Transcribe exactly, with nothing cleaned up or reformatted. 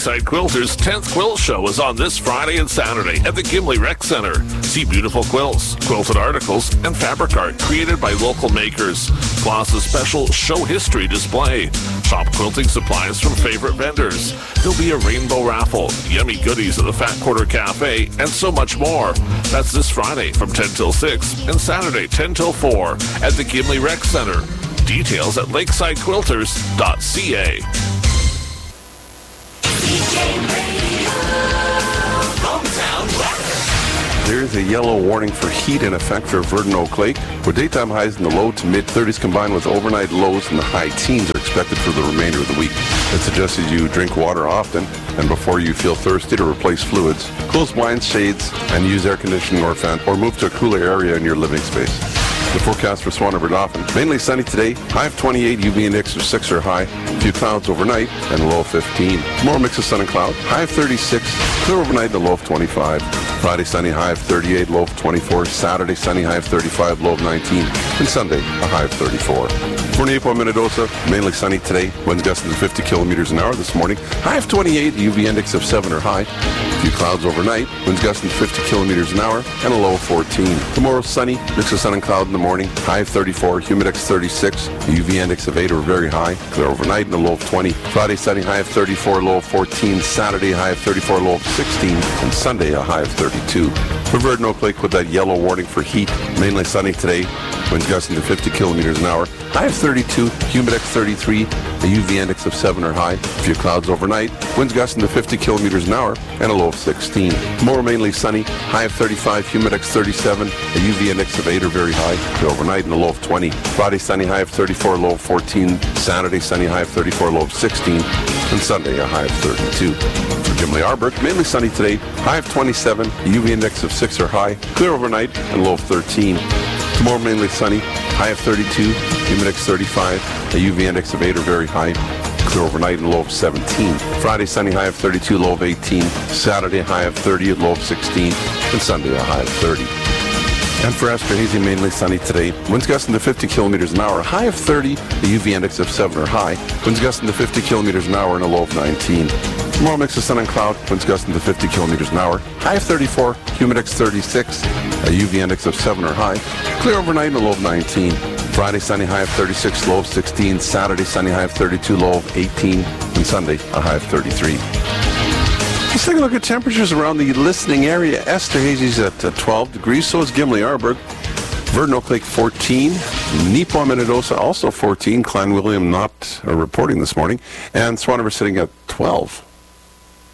Lakeside Quilters' tenth Quilt Show is on this Friday and Saturday at the Gimli Rec Center. See beautiful quilts, quilted articles, and fabric art created by local makers, plus a special show history display. Shop quilting supplies from favorite vendors. There'll be a rainbow raffle, yummy goodies at the Fat Quarter Cafe, and so much more. That's this Friday from ten till six and Saturday ten till four at the Gimli Rec Center. Details at lakeside quilters dot c a. There's a yellow warning for heat in effect for Verdon Oak Lake, where daytime highs in the low to mid thirties combined with overnight lows in the high teens are expected for the remainder of the week. It suggests you drink water often and before you feel thirsty to replace fluids. Close blinds, shades, and use air conditioning or fan, or move to a cooler area in your living space. The forecast for Swan River Dauphin. Mainly sunny today. High of twenty-eight, U V index of six or high. A few clouds overnight and a low of fifteen. Tomorrow mix of sun and cloud. High of thirty-six. Clear overnight and a low of twenty-five. Friday sunny, high of thirty-eight, low of twenty-four. Saturday sunny, high of thirty-five, low of nineteen. And Sunday, a high of thirty-four. For Napo, Minnedosa, mainly sunny today. Winds gusting to fifty kilometers an hour this morning. High of twenty-eight, U V index of seven or high. A few clouds overnight. Winds gusting to fifty kilometers an hour and a low of fourteen. Tomorrow sunny, mix of sun and cloud in the morning. High of thirty-four, humidex thirty-six, U V index of eight or very high. Clear overnight and a low of twenty. Friday sunny, high of thirty-four, low of fourteen. Saturday high of thirty-four, low of sixteen. And Sunday a high of thirty-two. For Verdon Oak Lake with that yellow warning for heat. Mainly sunny today. Winds gusting to fifty kilometers an hour. High of thirty-two, humidex thirty-three, a U V index of seven or high. A few clouds overnight. Winds gusting to fifty kilometers an hour and a low of sixteen. Tomorrow mainly sunny. High of thirty-five, humidex thirty-seven, a U V index of eight or very high. Clear overnight and a low of twenty. Friday sunny, high of thirty-four, low of fourteen. Saturday sunny, high of thirty-four, low of sixteen. And Sunday a high of thirty-two. For Gimli Arbor, mainly sunny today. High of twenty-seven, a U V index of six or high. Clear overnight and low of thirteen. Tomorrow mainly sunny, high of thirty-two, humidex thirty-five, a U V index of eight or very high. Clear overnight and low of seventeen. Friday sunny, high of thirty-two, low of eighteen. Saturday high of thirty, low of sixteen. And Sunday a high of thirty. And for Esterhazy, mainly sunny today. Winds gusting to fifty kilometers an hour. High of thirty, a U V index of seven or high. Winds gusting to fifty kilometers an hour and a low of nineteen. Tomorrow mix of sun and cloud. Winds gusting to fifty kilometers an hour. High of thirty-four, humidex thirty-six, a U V index of seven or high. Clear overnight and a low of nineteen. Friday sunny, high of thirty-six, low of sixteen. Saturday sunny, high of thirty-two, low of eighteen. And Sunday a high of thirty-three. Let's take a look at temperatures around the listening area. Esterhazy's at uh, twelve degrees, so is Gimli Arborg. Verdon Oak Lake fourteen. Neepawa, Minnedosa also fourteen. Clan William not uh, reporting this morning. And Swan River sitting at twelve.